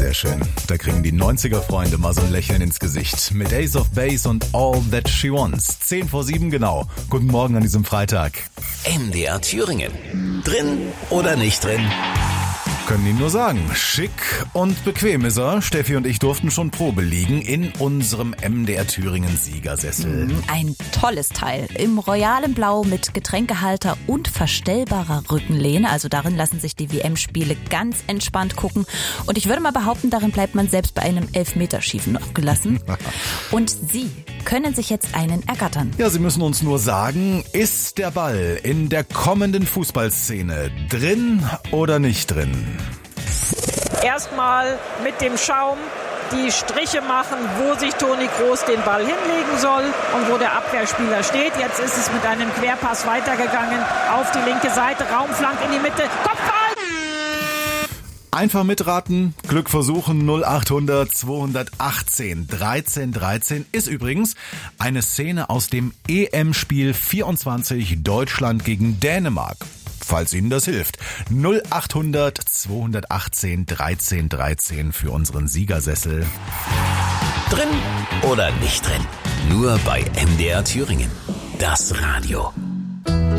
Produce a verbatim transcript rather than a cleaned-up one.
Sehr schön. Da kriegen die neunziger-Freunde mal so ein Lächeln ins Gesicht. Mit Ace of Base und All That She Wants. Zehn vor sieben genau. Guten Morgen an diesem Freitag. M D R Thüringen. Drin oder nicht drin? Können Ihnen nur sagen, schick und bequem ist er. Steffi und ich durften schon Probe liegen in unserem M D R Thüringen Siegersessel. Ein tolles Teil. Im royalen Blau mit Getränkehalter und verstellbarer Rückenlehne. Also darin lassen sich die W M-Spiele ganz entspannt gucken. Und ich würde mal behaupten, darin bleibt man selbst bei einem Elfmeterschießen noch gelassen. Und Sie können sich jetzt einen ergattern. Ja, Sie müssen uns nur sagen, ist der Ball in der kommenden Fußballszene drin oder nicht drin? Erstmal mit dem Schaum die Striche machen, wo sich Toni Kroos den Ball hinlegen soll und wo der Abwehrspieler steht. Jetzt ist es mit einem Querpass weitergegangen auf die linke Seite, Raumflank in die Mitte, Kopfball! Einfach mitraten, Glück versuchen, null acht hundert zweihundertachtzehn dreizehn dreizehn ist übrigens eine Szene aus dem E M-Spiel vierundzwanzig Deutschland gegen Dänemark. Falls Ihnen das hilft. null acht hundert zweihundertachtzehn dreizehn dreizehn für unseren Siegersessel. Drin oder nicht drin? Nur bei M D R Thüringen. Das Radio.